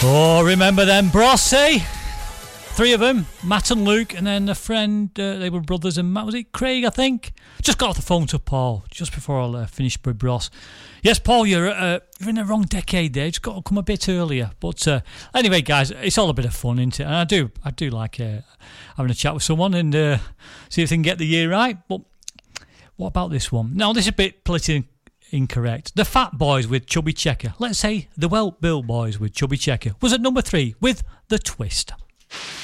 Oh, remember them, Bros, eh? Three of them, Matt and Luke, and then a friend, they were brothers, and Matt, was it Craig, I think? Just got off the phone to Paul, just before I finished with Bros. Yes, Paul, you're in the wrong decade there, just got to come a bit earlier. But anyway, guys, it's all a bit of fun, isn't it? And I do like having a chat with someone and see if they can get the year right. But what about this one? Now, this is a bit politically incorrect. The Fat Boys with Chubby Checker. Let's say the Well Bill Boys with Chubby Checker was at number 3 with The Twist.